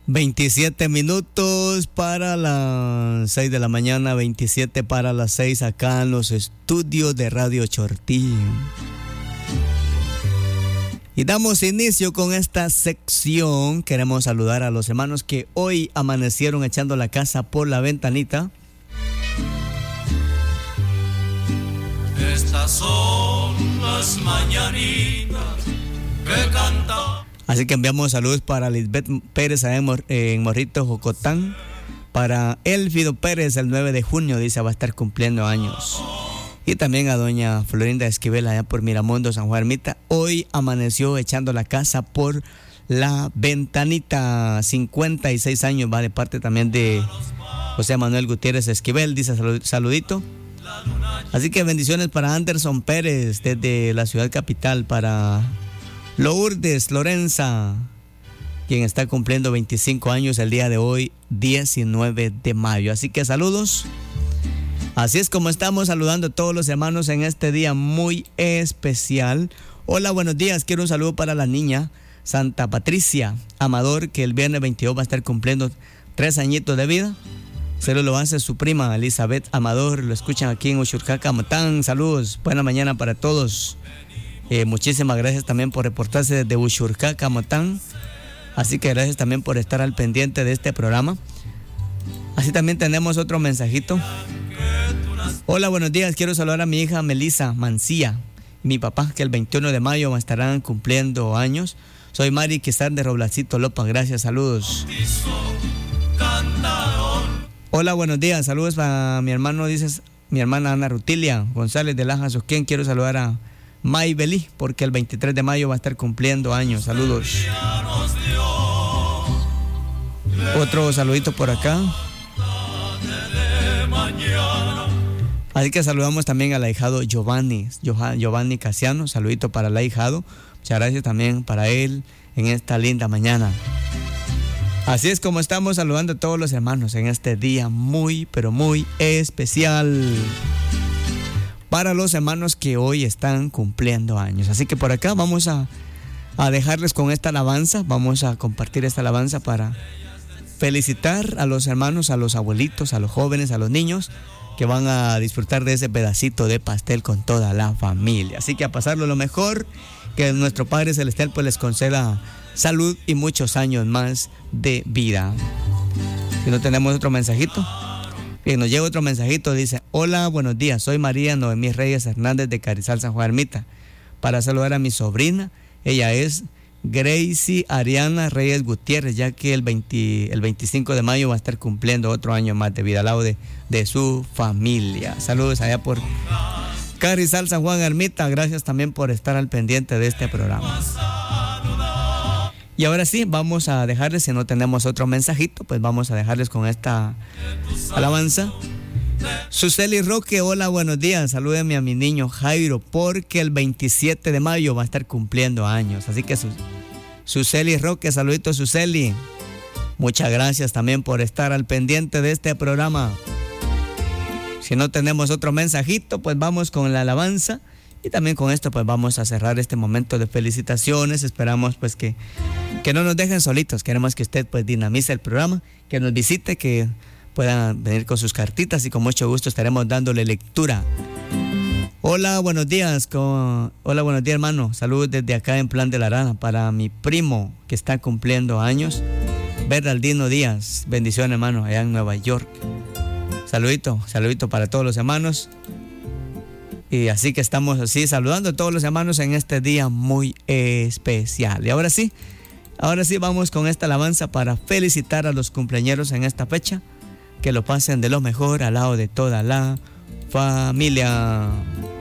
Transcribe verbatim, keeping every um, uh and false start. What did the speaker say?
veintisiete minutos para las seis de la mañana, veintisiete para las seis acá en los estudios de Radio Chortí. Y damos inicio con esta sección. Queremos saludar a los hermanos que hoy amanecieron echando la casa por la ventanita. Estas son las mañanitas que canta. Así que enviamos saludos para Lisbeth Pérez allá en, Mor- en Morrito, Jocotán. Para Elfido Pérez, el nueve de junio, dice, va a estar cumpliendo años. Y también a doña Florinda Esquivel allá por Miramundo, San Juan Ermita. Hoy amaneció echando la casa por la ventanita. cincuenta y seis años, va de parte también de José Manuel Gutiérrez Esquivel, dice salud, saludito. Así que bendiciones para Anderson Pérez desde la ciudad capital, para Lourdes Lorenza, quien está cumpliendo veinticinco años el día de hoy, diecinueve de mayo. Así que saludos. Así es como estamos saludando a todos los hermanos en este día muy especial. Hola, buenos días. Quiero un saludo para la niña Santa Patricia Amador, que el viernes veintidós va a estar cumpliendo tres añitos de vida. Se lo hace su prima Elizabeth Amador. Lo escuchan aquí en Uxurcaca, Matán. Saludos. Buena mañana para todos. Eh, muchísimas gracias también por reportarse desde Uxurcaca, Matán. Así que gracias también por estar al pendiente de este programa. Así también tenemos otro mensajito. Hola, buenos días. Quiero saludar a mi hija Melissa Mancía y mi papá, que el veintiuno de mayo estarán cumpliendo años. Soy Mari Quizar de Roblacito, Lopa. Gracias, saludos. Hola, buenos días. Saludos para mi hermano, dices, mi hermana Ana Rutilia González de Laja Sosquén. Quiero saludar a May Belí, porque el veintitrés de mayo va a estar cumpliendo años. Saludos. Otro saludito por acá. Así que saludamos también al ahijado Giovanni, Giovanni Casiano. Saludito para el ahijado. Muchas gracias también para él en esta linda mañana. Así es como estamos saludando a todos los hermanos en este día muy, pero muy especial para los hermanos que hoy están cumpliendo años. Así que por acá vamos a, a dejarles con esta alabanza. Vamos a compartir esta alabanza para felicitar a los hermanos, a los abuelitos, a los jóvenes, a los niños que van a disfrutar de ese pedacito de pastel con toda la familia. Así que a pasarlo lo mejor, que nuestro Padre Celestial pues les conceda salud y muchos años más de vida. Si no tenemos otro mensajito, bien, nos llega otro mensajito, dice: hola, buenos días, soy María Noemí Reyes Hernández de Carizal, San Juan Ermita, para saludar a mi sobrina. Ella es Gracie Ariana Reyes Gutiérrez, ya que el, veinte, el veinticinco de mayo va a estar cumpliendo otro año más de vida, al lado de, de su familia. Saludos allá por Carizal, San Juan Ermita. Gracias también por estar al pendiente de este programa. Y ahora sí, vamos a dejarles, si no tenemos otro mensajito, pues vamos a dejarles con esta alabanza. Suseli Roque, hola, buenos días. Salúdeme a mi niño Jairo, porque el veintisiete de mayo va a estar cumpliendo años. Así que Suseli Roque, saluditos, Suseli. Muchas gracias también por estar al pendiente de este programa. Si no tenemos otro mensajito, pues vamos con la alabanza. Y también con esto pues vamos a cerrar este momento de felicitaciones. Esperamos pues que, que no nos dejen solitos. Queremos que usted pues dinamice el programa, que nos visite, que puedan venir con sus cartitas y con mucho gusto estaremos dándole lectura. Hola, buenos días. Con... Hola, buenos días, hermano. Saludos desde acá en Plan de la Arana para mi primo que está cumpliendo años, Bernardino Díaz. Bendiciones, hermano, allá en Nueva York. Saludito, saludito para todos los hermanos. Y así que estamos así saludando a todos los hermanos en este día muy especial. Y ahora sí, ahora sí vamos con esta alabanza para felicitar a los cumpleañeros en esta fecha. Que lo pasen de lo mejor al lado de toda la familia.